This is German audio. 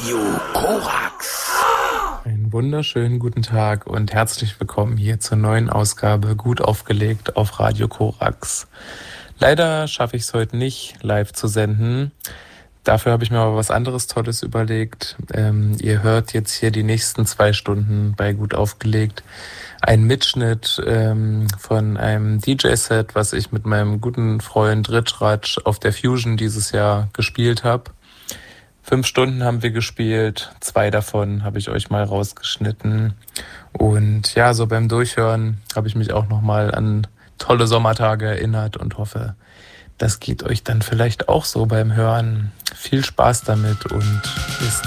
Radio Korax. Einen wunderschönen guten Tag und herzlich willkommen hier zur neuen Ausgabe Gut aufgelegt auf Radio Korax. Leider schaffe ich es heute nicht, live zu senden. Dafür habe ich mir aber was anderes Tolles überlegt. Ihr hört jetzt hier die nächsten 2 Stunden bei Gut aufgelegt einen Mitschnitt von einem DJ-Set, was ich mit meinem guten Freund Rich Ratsch auf der Fusion dieses Jahr gespielt habe. 5 Stunden haben wir gespielt, 2 davon habe ich euch mal rausgeschnitten. Und ja, so beim Durchhören habe ich mich auch nochmal an tolle Sommertage erinnert und hoffe, das geht euch dann vielleicht auch so beim Hören. Viel Spaß damit und bis